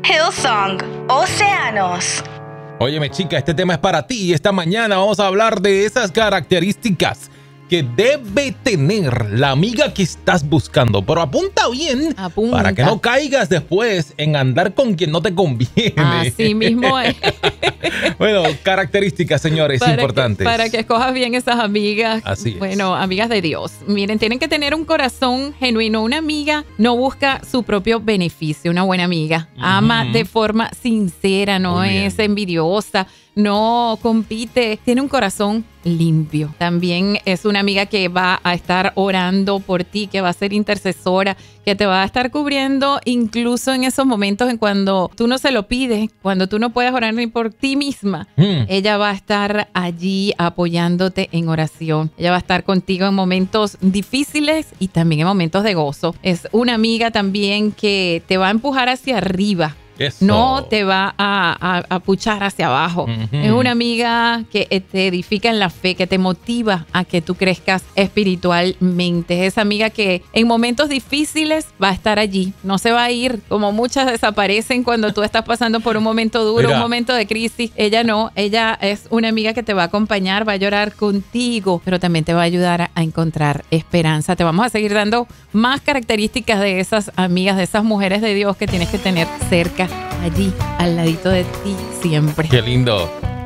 Hillsong, Océanos. Óyeme, chica, este tema es para ti. Esta mañana vamos a hablar de esas características que debe tener la amiga que estás buscando. Pero apunta bien, para que no caigas después en andar con quien no te conviene. Así mismo es. Bueno, características, señores, importantes. Para que escojas bien esas amigas. Así es. Bueno, amigas de Dios. Miren, tienen que tener un corazón genuino. Una amiga no busca su propio beneficio. Una buena amiga ama de forma sincera, no es envidiosa, no compite, tiene un corazón limpio. También es una amiga que va a estar orando por ti, que va a ser intercesora, que te va a estar cubriendo incluso en esos momentos en cuando tú no se lo pides, cuando tú no puedes orar ni por ti misma. Ella va a estar allí apoyándote en oración. Ella va a estar contigo en momentos difíciles y también en momentos de gozo. Es una amiga también que te va a empujar hacia arriba. Eso. No te va a puchar hacia abajo. Es una amiga que te edifica en la fe, que te motiva a que tú crezcas espiritualmente. Es esa amiga que en momentos difíciles va a estar allí. No se va a ir, como muchas desaparecen cuando tú estás pasando por un momento duro, un momento de crisis. Ella no, ella es una amiga que te va a acompañar, va a llorar contigo, pero también te va a ayudar a encontrar esperanza. Te vamos a seguir dando más características de esas amigas, de esas mujeres de Dios que tienes que tener cerca, allí, al ladito de ti siempre. Qué lindo.